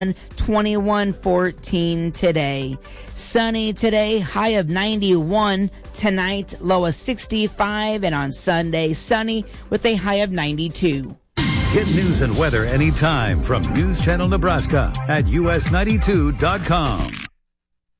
21-14 today. Sunny today, high of 91. Tonight, low of 65. And on Sunday, sunny with a high of 92. Get news and weather anytime from News Channel Nebraska at us92.com.